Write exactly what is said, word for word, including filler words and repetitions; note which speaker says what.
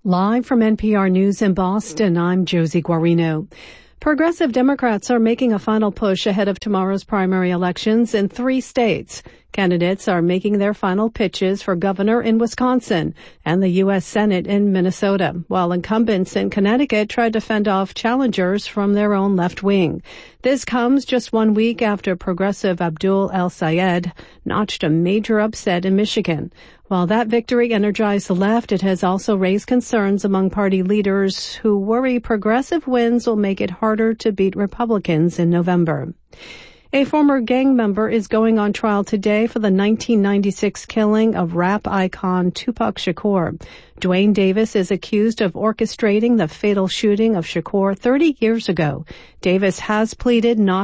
Speaker 1: Live from N P R News in Boston, I'm Josie Guarino. Progressive Democrats are making a final push ahead of tomorrow's primary elections in three states. Candidates are making their final pitches for governor in Wisconsin and the U S Senate in Minnesota, while incumbents in Connecticut tried to fend off challengers from their own left wing. This comes just one week after progressive Abdul El-Sayed notched a major upset in Michigan. While that victory energized the left, it has also raised concerns among party leaders who worry progressive wins will make it harder to beat Republicans in November. A former gang member is going on trial today for the nineteen ninety-six killing of rap icon Tupac Shakur. Dwayne Davis is accused of orchestrating the fatal shooting of Shakur thirty years ago. Davis has pleaded not